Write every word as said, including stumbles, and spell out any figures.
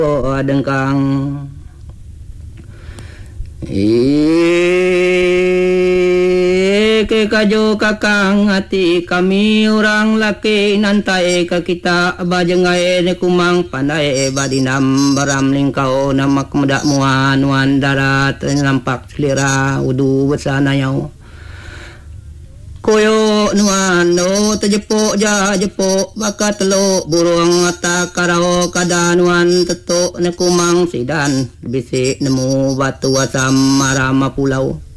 adengkang ke kajo kakang hati kami orang laki nantai ka kita bajengai ne kumang pandai badinam baram lingkau namak medak muan wan darat nampak selera udu besana yau koyo nuan no tejepok ja jepok bakat teluk burung ata karao kadanuan tetuk ne kumang sidan bisik nemu batu asam marama pulau